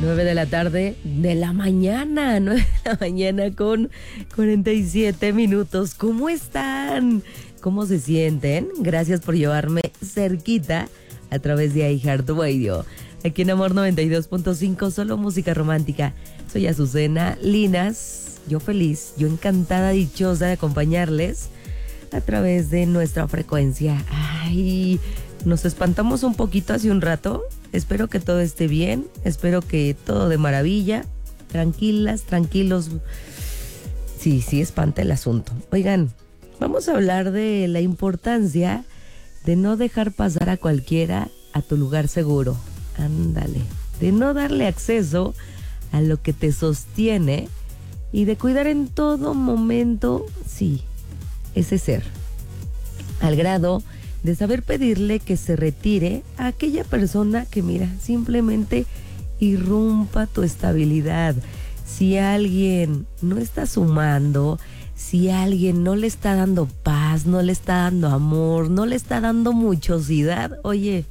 9 de la tarde de la mañana, 9 de la mañana con 47 minutos. ¿Cómo están? ¿Cómo se sienten? Gracias por llevarme cerquita a través de iHeartRadio. Aquí en Amor 92.5, solo música romántica. Soy Azucena Linas, yo feliz, yo encantada, dichosa de acompañarles a través de nuestra frecuencia. Ay, nos espantamos un poquito hace un rato. Espero que todo esté bien, espero que todo de maravilla. Tranquilas, tranquilos. Sí, espanta el asunto. Oigan, vamos a hablar de la importancia de no dejar pasar a cualquiera a tu lugar seguro. Ándale, de no darle acceso a lo que te sostiene y de cuidar en todo momento, sí, ese ser. Al grado de saber pedirle que se retire a aquella persona que, mira, simplemente irrumpa tu estabilidad. Si alguien no está sumando, si alguien no le está dando paz, no le está dando amor, no le está dando muchosidad, oye,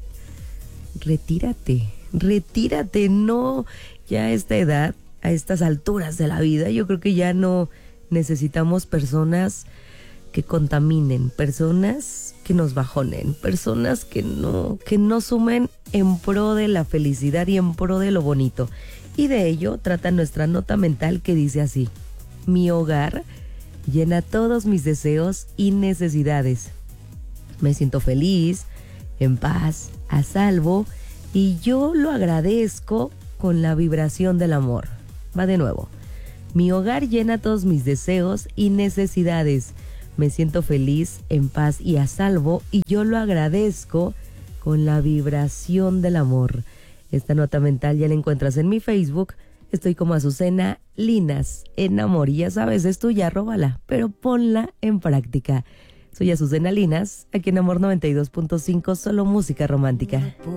retírate, no, ya a esta edad, a estas alturas de la vida, yo creo que ya no necesitamos personas que contaminen, personas que nos bajonen, personas que no sumen en pro de la felicidad y en pro de lo bonito. Y de ello trata nuestra nota mental, que dice así: mi hogar llena todos mis deseos y necesidades. Me siento feliz, en paz, a salvo, y yo lo agradezco con la vibración del amor. Va de nuevo. Mi hogar llena todos mis deseos y necesidades. Me siento feliz, en paz y a salvo, y yo lo agradezco con la vibración del amor. Esta nota mental ya la encuentras en mi Facebook. Estoy como Azucena Linas en Amor. Y ya sabes, es tuya, róbala, pero ponla en práctica. Soy Azucena Linas, aquí en Amor 92.5, solo música romántica.